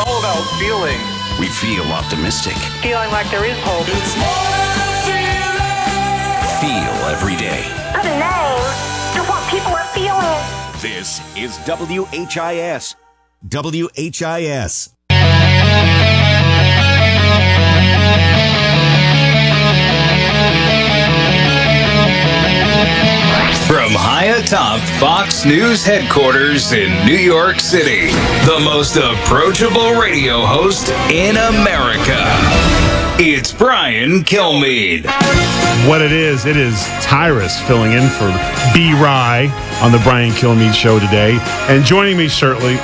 all about feeling. We feel optimistic. Feeling like there is hope. It's more than a feeling. Feel every day. Put a name to what people are feeling. This is WHIS. WHIS. From high atop Fox News headquarters in New York City, the most approachable radio host in America. It's Brian Kilmeade. What it is Tyrus filling in for B. Rye on the Brian Kilmeade Show today. And joining me shortly,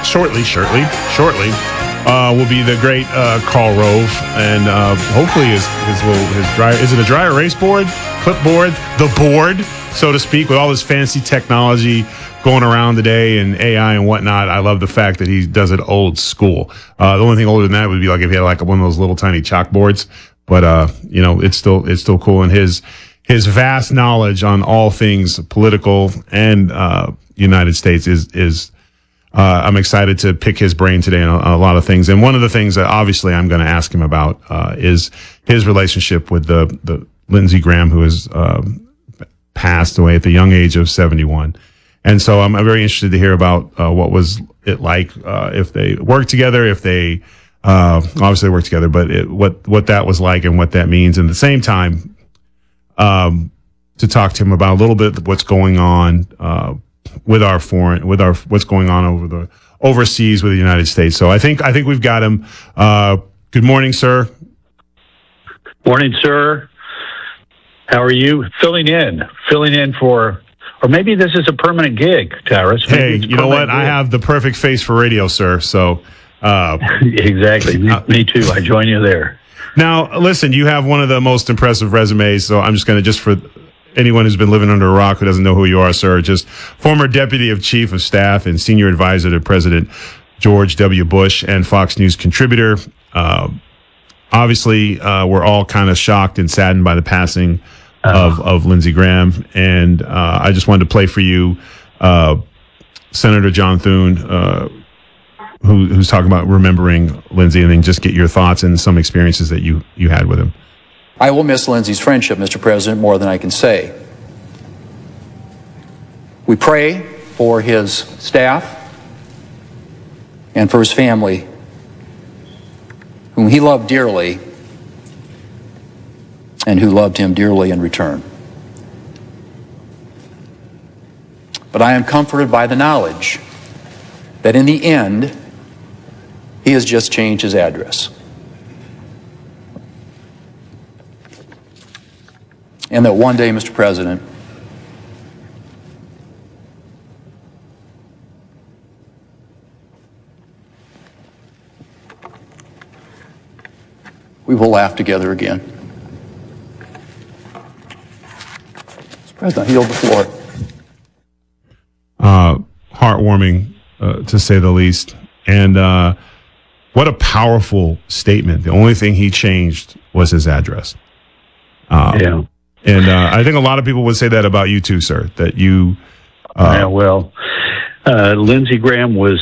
will be the great Karl Rove. And hopefully his dry, is it a dry erase board, clipboard, the board, so to speak, with all this fancy technology going around today and AI and whatnot. I love the fact that he does it old school. The only thing older than that would be like if he had like one of those little tiny chalkboards. But it's still cool. And his vast knowledge on all things political and United States is I'm excited to pick his brain today on a lot of things. And one of the things that obviously I'm going to ask him about is his relationship with the Lindsey Graham, who has passed away at the young age of 71. And so I'm very interested to hear about what was it like if they worked together, if they obviously worked together, but what that was like and what that means. And at the same time, to talk to him about a little bit of what's going on with what's going on overseas with the United States. So I think we've got him. Good morning, sir. Morning, sir. How are you? Filling in for, or maybe this is a permanent gig, Tyrus. Hey, you know what? I have the perfect face for radio, sir. So exactly. Me too. I join you there. Now, listen, you have one of the most impressive resumes. So I'm just going to, just for anyone who's been living under a rock who doesn't know who you are, sir, just former Deputy of Chief of Staff and Senior Advisor to President George W. Bush and Fox News contributor. Obviously, we're all kind of shocked and saddened by the passing of Lindsey Graham. And I just wanted to play for you Senator John Thune, who's talking about remembering Lindsey, and then just get your thoughts and some experiences that you had with him. I will miss Lindsey's friendship, Mr. President, more than I can say. We pray for his staff and for his family, whom he loved dearly and who loved him dearly in return. But I am comforted by the knowledge that in the end, he has just changed his address. And that one day, Mr. President, we will laugh together again. Mr. President, I yield the floor. Heartwarming, to say the least. And what a powerful statement. The only thing he changed was his address. Yeah. And I think a lot of people would say that about you too, sir, that you... Lindsey Graham was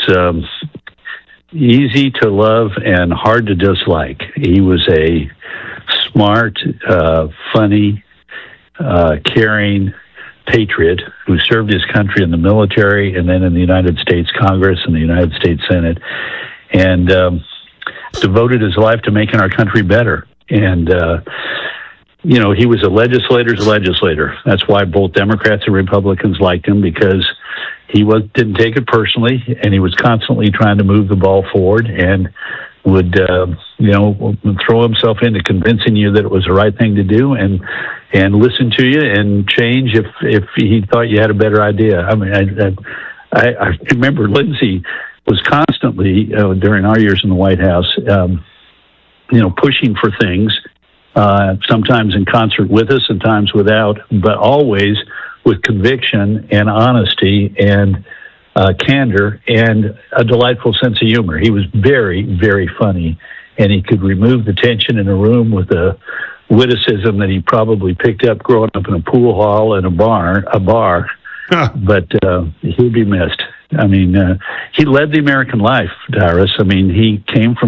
easy to love and hard to dislike. He was a smart, funny, caring patriot who served his country in the military and then in the United States Congress and the United States Senate, and devoted his life to making our country better. And he was a legislator's legislator. That's why both Democrats and Republicans liked him, because he didn't take it personally, and he was constantly trying to move the ball forward and would, throw himself into convincing you that it was the right thing to do, and listen to you and change if he thought you had a better idea. I mean, I remember Lindsey was constantly during our years in the White House, pushing for things. Sometimes in concert with us, sometimes without, but always with conviction and honesty and candor and a delightful sense of humor. He was very, very funny, and he could remove the tension in a room with a witticism that he probably picked up growing up in a pool hall and a bar. But he'll be missed. I mean, he led the American life, Tyrus. I mean, he came from